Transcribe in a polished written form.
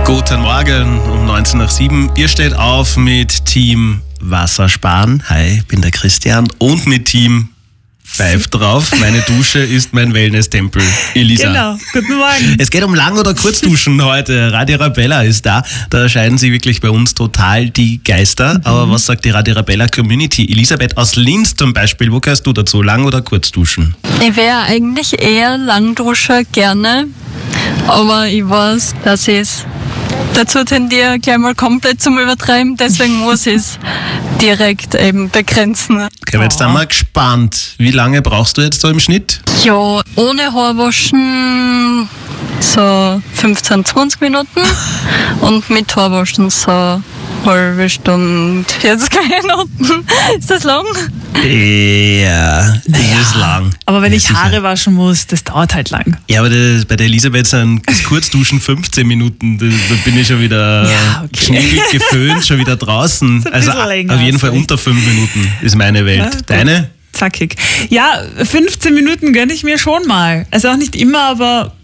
Guten Morgen um 19 nach 7. Ihr steht auf mit Team Wassersparen. Hi, ich bin der Christian. Und mit Team Pfeif drauf. Meine Dusche ist mein Wellness-Tempel. Elisa. Genau, guten Morgen. Es geht um Lang- oder Kurzduschen heute. Radio Arabella ist da. Da erscheinen sie wirklich bei uns total die Geister. Aber was sagt die Radio Arabella Community? Elisabeth aus Linz zum Beispiel, wo gehörst du dazu? Lang- oder Kurzduschen? Ich wäre eigentlich eher Langduscher gerne, aber ich weiß, dass ich es dazu tendiere, gleich mal komplett zum Übertreiben. Deswegen muss ich es direkt eben begrenzen. Okay, jetzt sind wir gespannt. Wie lange brauchst du jetzt so im Schnitt? Ja, ohne Haarwaschen so 15, 20 Minuten und mit Haarwaschen so halbe Stunde, 40 Minuten. Ist das lang? Ja, das ist lang. Aber wenn Ja, ich sicher. Haare waschen muss, das dauert halt lang. Ja, aber bei der Elisabeth sind das Kurzduschen 15 Minuten. Da bin ich schon wieder Ja, okay. geschniegelt, geföhnt, schon wieder draußen. ein Also bisschen länger, auf jeden hast Fall recht. unter 5 Minuten ist meine Welt. Ja, gut. Deine? Zackig. Ja, 15 Minuten gönne ich mir schon mal. Also auch nicht immer, aber